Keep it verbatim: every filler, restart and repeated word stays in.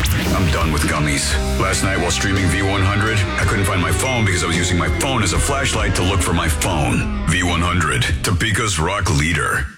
I'm done with gummies. Last night while streaming V one hundred, I couldn't find my phone because I was using my phone as a flashlight to look for my phone. V one hundred, Topeka's rock leader.